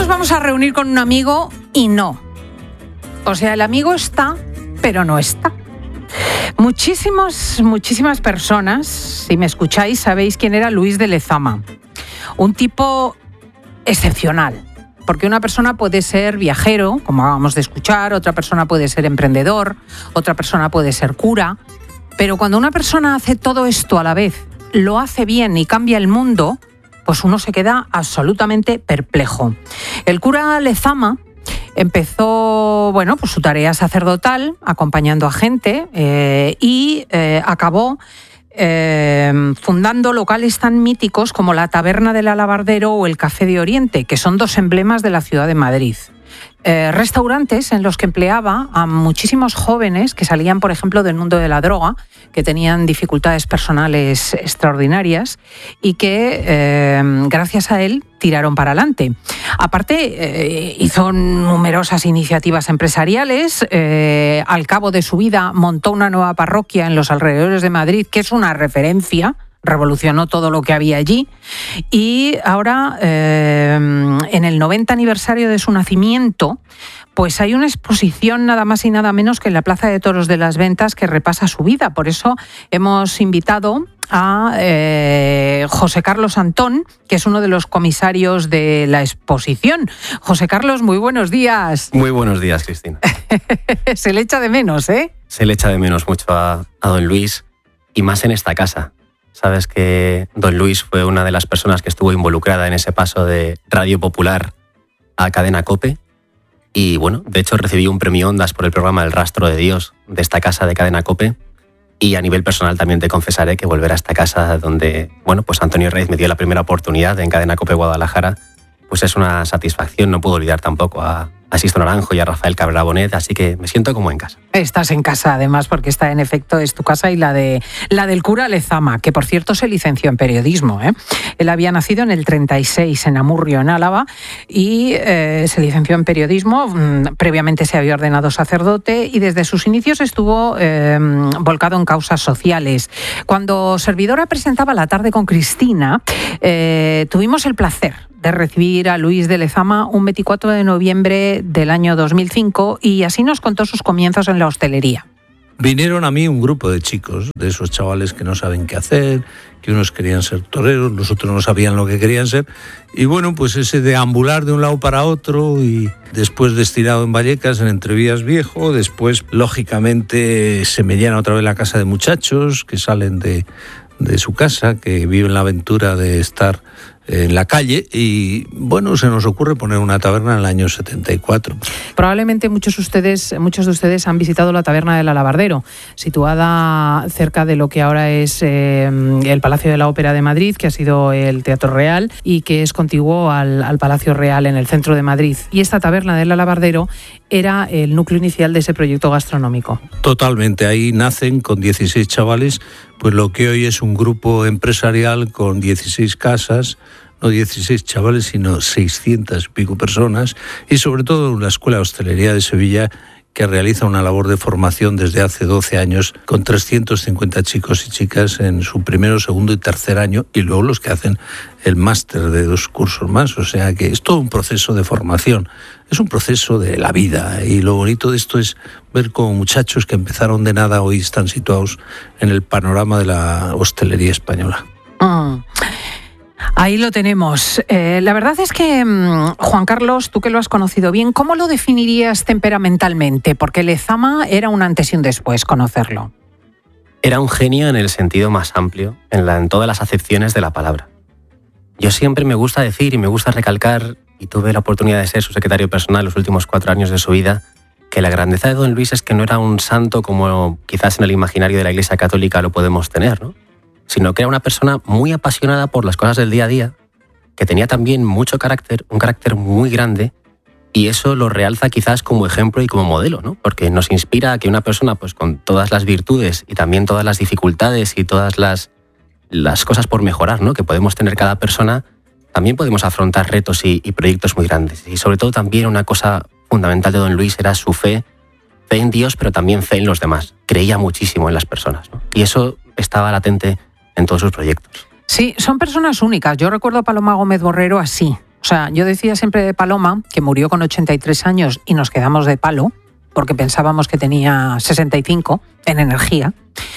vamos a reunir con un amigo y no. O sea, el amigo está, pero no está. Muchísimas personas, si me escucháis, sabéis quién era Luis de Lezama. Un tipo excepcional. Porque una persona puede ser viajero, como acabamos de escuchar, otra persona puede ser emprendedor, otra persona puede ser cura. Pero cuando una persona hace todo esto a la vez, lo hace bien y cambia el mundo, pues uno se queda absolutamente perplejo. El cura Lezama empezó, pues su tarea sacerdotal, acompañando a gente, y acabó fundando locales tan míticos como la Taberna del Alabardero o el Café de Oriente, que son dos emblemas de la ciudad de Madrid. Restaurantes en los que empleaba a muchísimos jóvenes que salían, por ejemplo, del mundo de la droga, que tenían dificultades personales extraordinarias y que, gracias a él, tiraron para adelante. Aparte, hizo numerosas iniciativas empresariales. Al cabo de su vida, montó una nueva parroquia en los alrededores de Madrid, que es una referencia. Revolucionó todo lo que había allí y ahora, en el 90 aniversario de su nacimiento, pues hay una exposición nada más y nada menos que en la Plaza de Toros de las Ventas que repasa su vida. Por eso hemos invitado a José Carlos Antón, que es uno de los comisarios de la exposición. José Carlos, muy buenos días. Muy buenos días, Cristina. Se le echa de menos, ¿eh? Se le echa de menos mucho a don Luis, y más en esta casa. Sabes que don Luis fue una de las personas que estuvo involucrada en ese paso de Radio Popular a Cadena COPE. Y de hecho recibí un premio Ondas por el programa El Rastro de Dios de esta casa de Cadena COPE. Y a nivel personal también te confesaré que volver a esta casa donde, pues Antonio Reyes me dio la primera oportunidad en Cadena COPE Guadalajara, pues es una satisfacción. No puedo olvidar tampoco a Sisto Naranjo y a Rafael Cabrera Bonet, así que me siento como en casa. Estás en casa, además, porque esta, en efecto, es tu casa y la del cura Lezama, que, por cierto, se licenció en periodismo, ¿eh? Él había nacido en el 36 en Amurrio, en Álava, y se licenció en periodismo. Previamente se había ordenado sacerdote y desde sus inicios estuvo volcado en causas sociales. Cuando Servidora presentaba La Tarde con Cristina, tuvimos el placer de recibir a Luis de Lezama un 24 de noviembre del año 2005 y así nos contó sus comienzos en la hostelería. Vinieron a mí un grupo de chicos, de esos chavales que no saben qué hacer, que unos querían ser toreros, los otros no sabían lo que querían ser, y pues ese deambular de un lado para otro, y después destinado en Vallecas, en Entrevías Viejo, después, lógicamente, se me llena otra vez la casa de muchachos que salen de su casa, que viven la aventura de estar en la calle y, se nos ocurre poner una taberna en el año 74. Probablemente muchos de ustedes han visitado la Taberna del Alabardero, situada cerca de lo que ahora es el Palacio de la Ópera de Madrid, que ha sido el Teatro Real y que es contiguo al Palacio Real en el centro de Madrid. Y esta Taberna del Alabardero era el núcleo inicial de ese proyecto gastronómico. Totalmente, ahí nacen con 16 chavales, pues lo que hoy es un grupo empresarial con 16 casas, no 16 chavales, sino 600 y pico personas, y sobre todo la Escuela de Hostelería de Sevilla, que realiza una labor de formación desde hace 12 años con 350 chicos y chicas en su primero, segundo y tercer año, y luego los que hacen el máster de 2 cursos más. O sea que es todo un proceso de formación, es un proceso de la vida, y lo bonito de esto es ver cómo muchachos que empezaron de nada hoy están situados en el panorama de la hostelería española. Ahí lo tenemos. La verdad es que, Juan Carlos, tú que lo has conocido bien, ¿cómo lo definirías temperamentalmente? Porque Lezama era un antes y un después, conocerlo. Era un genio en el sentido más amplio, en todas las acepciones de la palabra. Yo siempre me gusta decir y me gusta recalcar, y tuve la oportunidad de ser su secretario personal los últimos 4 años de su vida, que la grandeza de don Luis es que no era un santo como quizás en el imaginario de la Iglesia Católica lo podemos tener, ¿no? Sino que era una persona muy apasionada por las cosas del día a día, que tenía también mucho carácter, un carácter muy grande, y eso lo realza quizás como ejemplo y como modelo, ¿no? Porque nos inspira a que una persona, pues con todas las virtudes y también todas las dificultades y todas las cosas por mejorar, ¿no?, que podemos tener cada persona, también podemos afrontar retos y proyectos muy grandes. Y sobre todo también una cosa fundamental de don Luis era su fe en Dios, pero también fe en los demás. Creía muchísimo en las personas, ¿no? Y eso estaba latente en todos sus proyectos. Sí, son personas únicas. Yo recuerdo a Paloma Gómez Borrero así. O sea, yo decía siempre de Paloma, que murió con 83 años y nos quedamos de palo, porque pensábamos que tenía 65 en energía,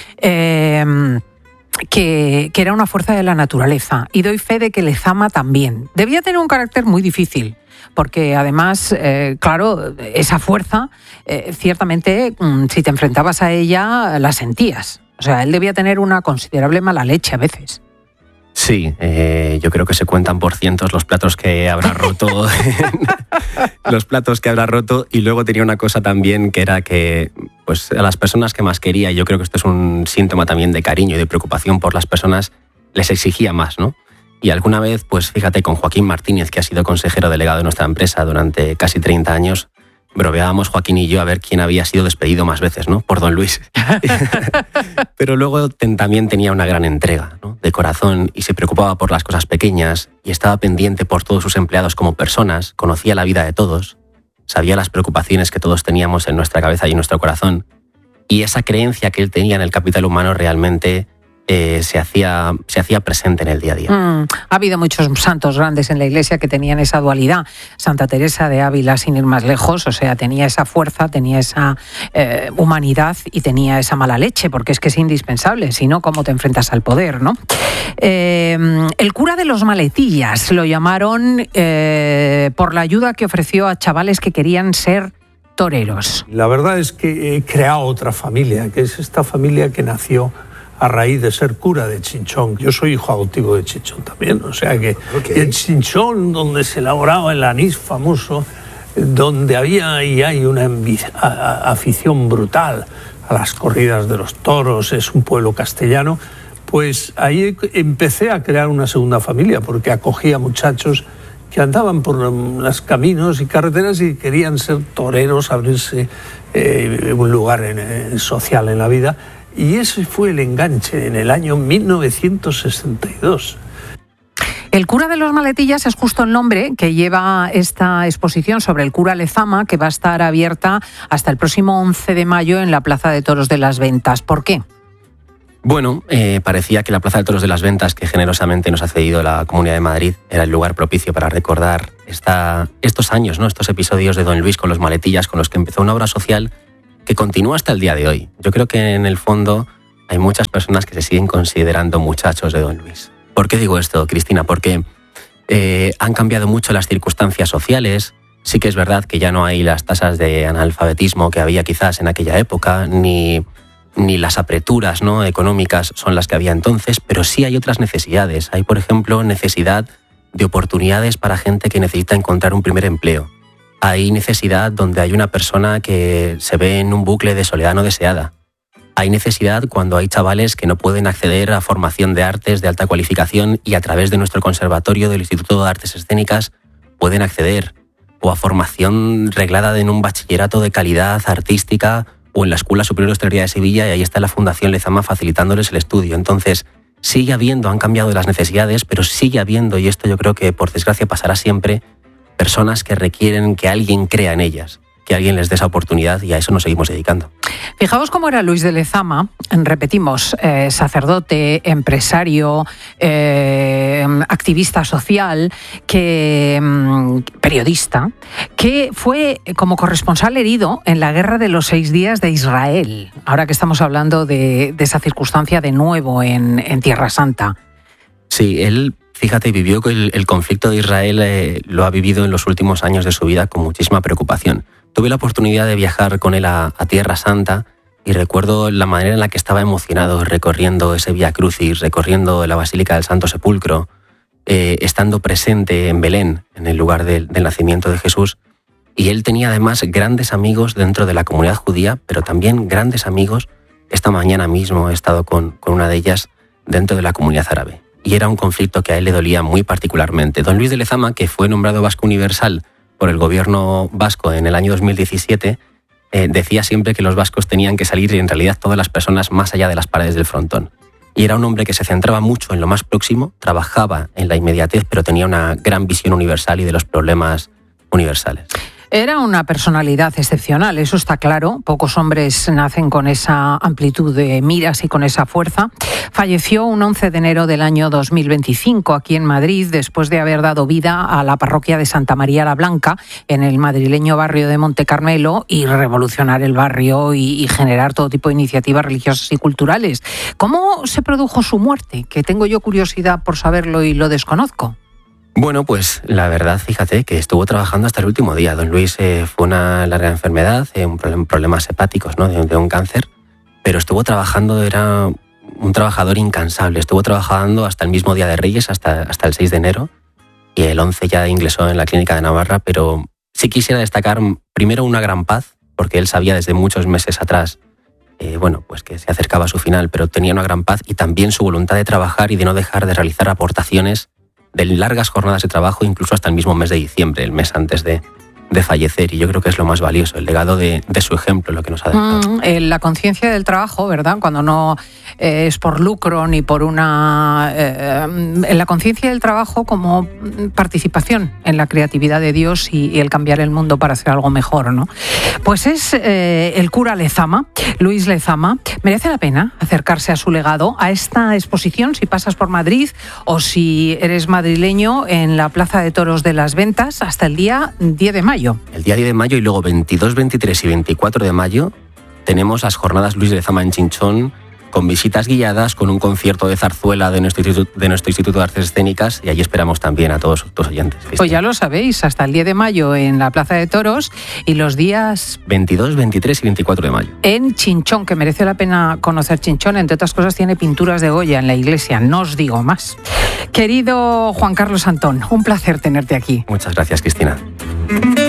que era una fuerza de la naturaleza. Y doy fe de que Lezama también. Debía tener un carácter muy difícil, porque además, claro, esa fuerza, ciertamente, si te enfrentabas a ella, la sentías. O sea, él debía tener una considerable mala leche a veces. Sí, yo creo que se cuentan por cientos los platos que habrá roto. Los platos que habrá roto. Y luego tenía una cosa también, que era que pues, a las personas que más quería, y yo creo que esto es un síntoma también de cariño y de preocupación por las personas, les exigía más, ¿no? Y alguna vez, pues fíjate, con Joaquín Martínez, que ha sido consejero delegado de nuestra empresa durante casi 30 años, bromeábamos Joaquín y yo a ver quién había sido despedido más veces, ¿no? Por don Luis. Pero luego también tenía una gran entrega, ¿no? De corazón, y se preocupaba por las cosas pequeñas y estaba pendiente por todos sus empleados como personas, conocía la vida de todos, sabía las preocupaciones que todos teníamos en nuestra cabeza y en nuestro corazón, y esa creencia que él tenía en el capital humano realmente se hacía presente en el día a día. Ha habido muchos santos grandes en la Iglesia que tenían esa dualidad. Santa Teresa de Ávila, sin ir más lejos, o sea, tenía esa fuerza, tenía esa humanidad y tenía esa mala leche, porque es que es indispensable, si no, ¿cómo te enfrentas al poder, no? El cura de los Maletillas lo llamaron por la ayuda que ofreció a chavales que querían ser toreros. La verdad es que he creado otra familia, que es esta familia que nació a raíz de ser cura de Chinchón. Yo soy hijo adoptivo de Chinchón también, o sea que en Chinchón, donde se elaboraba el anís famoso, donde había y hay una afición brutal a las corridas de los toros, es un pueblo castellano, pues ahí empecé a crear una segunda familia, porque acogía muchachos que andaban por los caminos y carreteras y querían ser toreros, abrirse un lugar social en la vida. Y ese fue el enganche en el año 1962. El cura de los Maletillas es justo el nombre que lleva esta exposición sobre el cura Lezama, que va a estar abierta hasta el próximo 11 de mayo en la Plaza de Toros de las Ventas. ¿Por qué? Bueno, parecía que la Plaza de Toros de las Ventas, que generosamente nos ha cedido la Comunidad de Madrid, era el lugar propicio para recordar estos años, ¿no? Estos episodios de don Luis con los Maletillas, con los que empezó una obra social que continúa hasta el día de hoy. Yo creo que en el fondo hay muchas personas que se siguen considerando muchachos de don Luis. ¿Por qué digo esto, Cristina? Porque han cambiado mucho las circunstancias sociales. Sí que es verdad que ya no hay las tasas de analfabetismo que había quizás en aquella época, ni las apreturas, ¿no?, económicas son las que había entonces, pero sí hay otras necesidades. Hay, por ejemplo, necesidad de oportunidades para gente que necesita encontrar un primer empleo. Hay necesidad donde hay una persona que se ve en un bucle de soledad no deseada. Hay necesidad cuando hay chavales que no pueden acceder a formación de artes de alta cualificación y a través de nuestro conservatorio del Instituto de Artes Escénicas pueden acceder, o a formación reglada en un bachillerato de calidad artística o en la Escuela Superior de Hostelería de Sevilla, y ahí está la Fundación Lezama facilitándoles el estudio. Entonces, sigue habiendo, han cambiado las necesidades, pero sigue habiendo, y esto yo creo que por desgracia pasará siempre, personas que requieren que alguien crea en ellas, que alguien les dé esa oportunidad, y a eso nos seguimos dedicando. Fijaos cómo era Luis de Lezama, repetimos, sacerdote, empresario, activista social, periodista, que fue como corresponsal herido en la Guerra de los 6 días de Israel, ahora que estamos hablando de esa circunstancia de nuevo en Tierra Santa. Sí, él, fíjate, vivió el conflicto de Israel, lo ha vivido en los últimos años de su vida con muchísima preocupación. Tuve la oportunidad de viajar con él a Tierra Santa y recuerdo la manera en la que estaba emocionado recorriendo ese Vía Crucis, recorriendo la Basílica del Santo Sepulcro, estando presente en Belén, en el lugar del nacimiento de Jesús. Y él tenía además grandes amigos dentro de la comunidad judía, pero también grandes amigos. Esta mañana mismo he estado con una de ellas dentro de la comunidad árabe. Y era un conflicto que a él le dolía muy particularmente. Don Luis de Lezama, que fue nombrado Vasco Universal por el gobierno vasco en el año 2017, decía siempre que los vascos tenían que salir, y en realidad todas las personas, más allá de las paredes del frontón. Y era un hombre que se centraba mucho en lo más próximo, trabajaba en la inmediatez, pero tenía una gran visión universal y de los problemas universales. Era una personalidad excepcional, eso está claro. Pocos hombres nacen con esa amplitud de miras y con esa fuerza. Falleció un 11 de enero del año 2025 aquí en Madrid, después de haber dado vida a la parroquia de Santa María la Blanca, en el madrileño barrio de Monte Carmelo, y revolucionar el barrio y generar todo tipo de iniciativas religiosas y culturales. ¿Cómo se produjo su muerte? Que tengo yo curiosidad por saberlo y lo desconozco. Bueno, pues la verdad, fíjate que estuvo trabajando hasta el último día. Don Luis fue una larga enfermedad, problemas hepáticos, ¿no? de un cáncer, pero estuvo trabajando, era un trabajador incansable. Estuvo trabajando hasta el mismo día de Reyes, hasta el 6 de enero, y el 11 ya ingresó en la Clínica de Navarra, pero sí quisiera destacar primero una gran paz, porque él sabía desde muchos meses atrás pues que se acercaba a su final, pero tenía una gran paz, y también su voluntad de trabajar y de no dejar de realizar aportaciones de largas jornadas de trabajo, incluso hasta el mismo mes de diciembre, el mes antes de fallecer. Y yo creo que es lo más valioso, el legado de su ejemplo, lo que nos ha dejado. La conciencia del trabajo, ¿verdad? Cuando no es por lucro ni por una... la conciencia del trabajo como participación en la creatividad de Dios y el cambiar el mundo para hacer algo mejor, ¿no? Pues es el cura Lezama, Luis Lezama. Merece la pena acercarse a su legado, a esta exposición, si pasas por Madrid o si eres madrileño, en la Plaza de Toros de las Ventas, hasta el día 10 de mayo. El día 10 de mayo y luego 22, 23 y 24 de mayo tenemos las jornadas Luis Lezama en Chinchón, con visitas guiadas, con un concierto de zarzuela de nuestro Instituto de Artes Escénicas, y allí esperamos también a todos tus oyentes. Pues ya lo sabéis, hasta el 10 de mayo en la Plaza de Toros y los días 22, 23 y 24 de mayo. En Chinchón, que merece la pena conocer Chinchón. Entre otras cosas tiene pinturas de Goya en la iglesia, no os digo más. Querido Juan Carlos Antón, un placer tenerte aquí. Muchas gracias, Cristina.